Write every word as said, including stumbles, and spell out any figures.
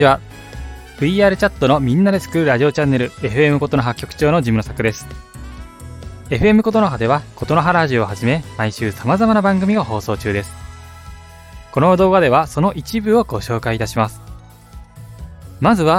では ブイアール チャットのみんなで作るラジオチャンネル エフエム ことの葉局長のジムの作です。 エフエム ことの葉ではことの葉ラジオをはじめ毎週様々な番組が放送中です。この動画ではその一部をご紹介いたします。まずは